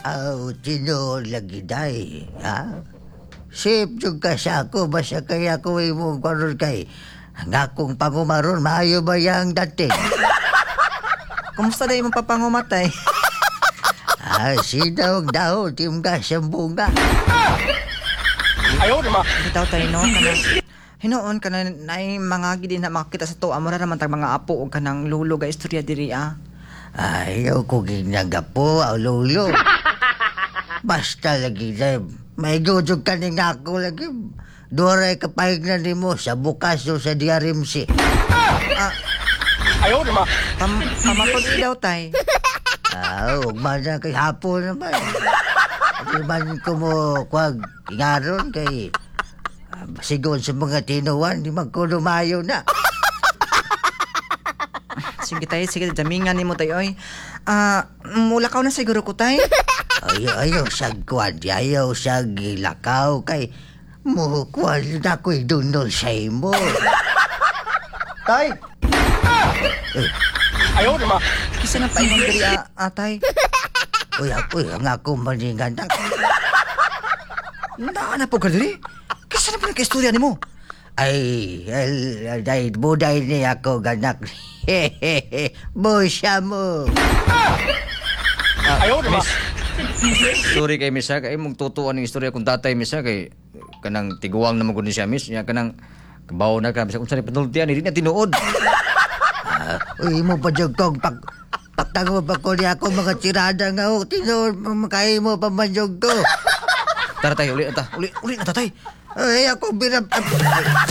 Tino lagi day, ha? Sip yung kasya ko, basta kaya ko mo karon kay nga kong pangumaron, maayo ba yang dating? Kumusta na imong papangumatay? Sinawag daw, tim ka siyang bunga. Bitaw tayo no, kanang hinoon ka na mga gidi na makita sa to, amura naman tag mga apo o kanang lulo ga istorya diri Ayaw ko ginagapo, lolo. Basta lagi na, may gudog ka ni nga ako lagi. Doray kapahig na ni mo sa bukas o sa DRMC. Pamakod daw tay. Huwag man na kay hapon naman. At man ko mo, kwag, ingaron kay sigon sa mga tinuan, di man ko lumayo na. Sige tay, sige, jamingan ni mo tayo oy. Mulakaw na siguro ko tay. Ayaw sa kwan, ayaw sa gilakaw kay muhukwal na ko'y dunol sa imo. Tay! Kisa na pa imong diri atay. Uy, ang ako maningan na. Na po ka diri? Kisa na pa nagka-istorya ni mo? Ay, buday ni ako ganak. Busya mo. Miss, sorry kay Miss ha, kay mong tutuan ng istorya kung tatay Miss ha, kay kanang tiguang na maguni siya Miss, ya kanang kabaw na ka, Miss, kung saan ipatultian, hindi na tinuod. Uy, mo pa dyan kong pagtango pa ko niya ako mga tirada nga o. Tino, makain mo pa man dyan ko. Tara tayo, uli na tatay. Ay, ako binap...